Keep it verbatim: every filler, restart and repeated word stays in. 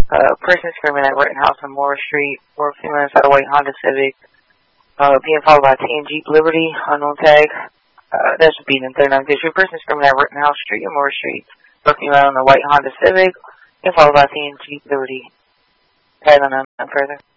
Uh, person screaming at Rittenhouse on Moore Street, or a few minutes out of white Honda Civic. Uh, being followed by T and Jeep Liberty, unknown tag. Uh, that's being in thirty-nine District. Person screaming at Rittenhouse Street and Moore Street, or a few minutes on the white Honda Civic, being followed by T and Jeep Liberty. Tag on none further.